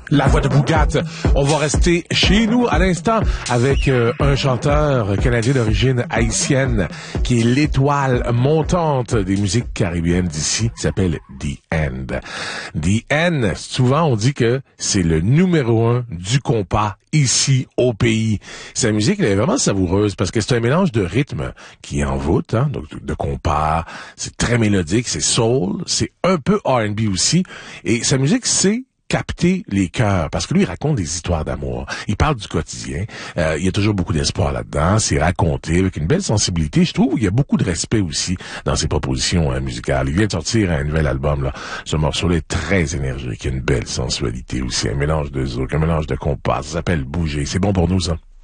La voix de Bougat. On va rester chez nous à l'instant avec un chanteur canadien d'origine haïtienne qui est l'étoile montante des musiques caribéennes d'ici, qui s'appelle The End. The End, souvent on dit que c'est le numéro 1 du compas ici au pays. Sa musique, elle est vraiment savoureuse parce que c'est un mélange de rythmes qui envoûte, hein, donc de compas, c'est très mélodique, c'est soul, c'est un peu R&B aussi, et sa musique, c'est capter les cœurs, parce que lui, il raconte des histoires d'amour. Il parle du quotidien. Il y a toujours beaucoup d'espoir là-dedans. C'est raconté avec une belle sensibilité. Je trouve qu'il y a beaucoup de respect aussi dans ses propositions musicales. Il vient de sortir un nouvel album, là. Ce morceau-là est très énergique. Il y a une belle sensualité aussi. Un mélange de zouk, un mélange de compas. Ça s'appelle Bouger. C'est bon pour nous, ça.